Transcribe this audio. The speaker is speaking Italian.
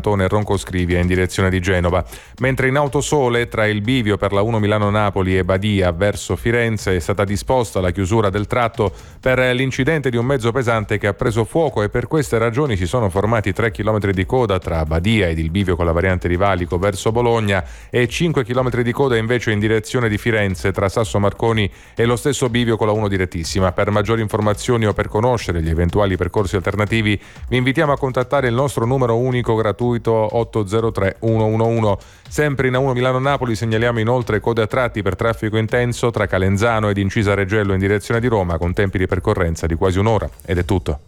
Cantone Roncoscrivia in direzione di Genova, mentre in Autosole tra il bivio per la 1 Milano-Napoli e Badia verso Firenze è stata disposta la chiusura del tratto per l'incidente di un mezzo pesante che ha preso fuoco e per queste ragioni si sono formati 3 km di coda tra Badia ed il bivio con la variante di Valico verso Bologna e 5 km di coda invece in direzione di Firenze tra Sasso Marconi e lo stesso bivio con la 1 direttissima. Per maggiori informazioni o per conoscere gli eventuali percorsi alternativi vi invitiamo a contattare il nostro numero unico gratuito 803 111. Sempre in A1 Milano-Napoli segnaliamo inoltre code a tratti per traffico intenso tra Calenzano ed Incisa Reggello in direzione di Roma con tempi di percorrenza di quasi un'ora. Ed è tutto.